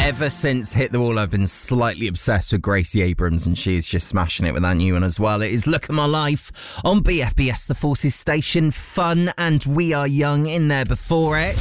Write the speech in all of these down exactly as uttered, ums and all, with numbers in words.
Ever since Hit the Wall, I've been slightly obsessed with Gracie Abrams, and she's just smashing it with that new one as well. It is Look at My Life on B F B S, the Forces station. Fun and We Are Young in there before it.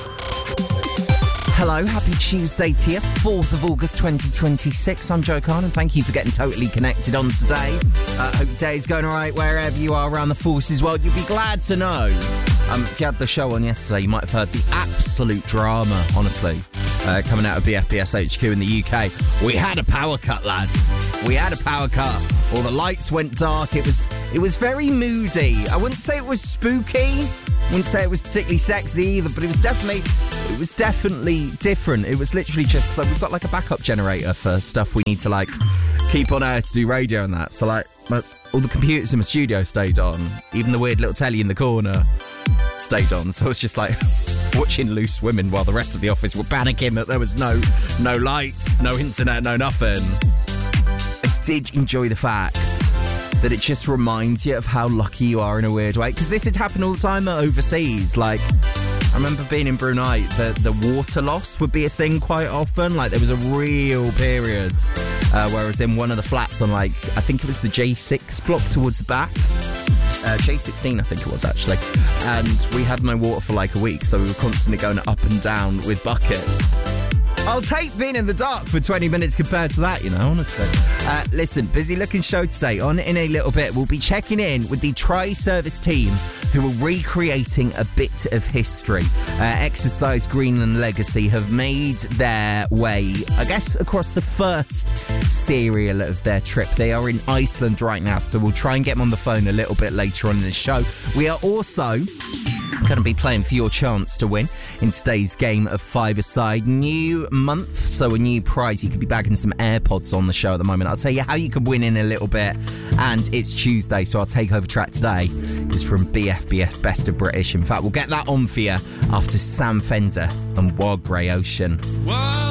Hello, happy Tuesday to you, fourth of August twenty twenty-six. I'm Joe Kahn, and thank you for getting totally connected on today. Uh, hope today's going all right wherever you are around the Forces world. You'll be glad to know, um, if you had the show on yesterday, you might have heard the absolute drama, honestly, uh, coming out of B F B S H Q in the U K. We had a power cut, lads. We had a power cut. All the lights went dark. It was, it was very moody. I wouldn't say it was spooky. I wouldn't say it was particularly sexy either, but it was definitely, it was definitely different. It was literally just, so we've got like a backup generator for stuff we need to like keep on air to do radio and that. So like, my, all the computers in my studio stayed on. Even the weird little telly in the corner stayed on. So I was just like watching Loose Women while the rest of the office were panicking that there was no, no lights, no internet, no nothing. I did enjoy the fact that it just reminds you of how lucky you are in a weird way. Because this had happened all the time overseas. Like, I remember being in Brunei, the, the water loss would be a thing quite often. Like, there was a real period uh, where I was in one of the flats on, like, I think it was the J six block towards the back. Uh, J sixteen, I think it was, actually. And we had no water for, like, a week, so we were constantly going up and down with buckets. I'll take being in the dark for twenty minutes compared to that, you know, honestly. Uh, listen, busy looking show today. On in a little bit, we'll be checking in with the Tri-Service team who are recreating a bit of history. Uh, Exercise Greenland Legacy have made their way, I guess, across the first serial of their trip. They are in Iceland right now, so we'll try and get them on the phone a little bit later on in the show. We are also going to be playing for your chance to win in today's game of five-a-side. New month, so a new prize. You could be bagging some AirPods on the show at the moment. I'll tell you how you could win in a little bit. And it's Tuesday, so our takeover track today is from B F B S Best of British. In fact, we'll get that on for you after Sam Fender and Wild Grey Ocean. Whoa.